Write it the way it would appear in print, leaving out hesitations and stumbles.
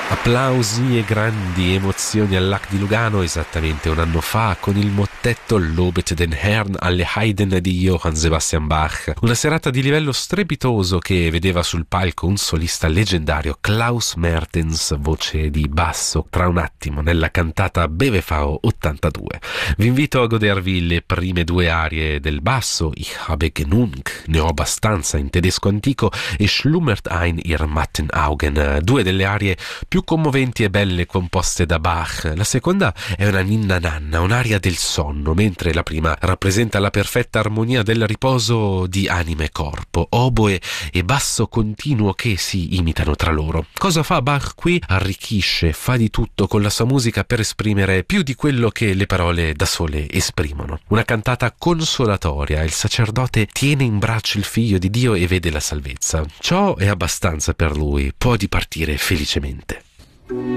Applausi e grandi emozioni al Lac di Lugano esattamente un anno fa con il mottetto Lobet den Herrn alle Haydn di Johann Sebastian Bach. Una serata di livello strepitoso che vedeva sul palco un solista leggendario, Klaus Mertens, voce di basso, tra un attimo nella cantata BWV 82. Vi invito a godervi le prime due arie del basso, Ich habe genug, ne ho abbastanza in tedesco antico, e Schlummert ein ihr matten Augen, due delle arie più commoventi e belle composte da Bach. La seconda è una ninna nanna, un'aria del sonno, mentre la prima rappresenta la perfetta armonia del riposo di anima e corpo, oboe e basso continuo che si imitano tra loro. Cosa fa Bach qui? Arricchisce, fa di tutto con la sua musica per esprimere più di quello che le parole da sole esprimono. Una cantata consolatoria, il sacerdote tiene in braccio il figlio di Dio e vede la salvezza. Ciò è abbastanza per lui, può dipartire felicemente.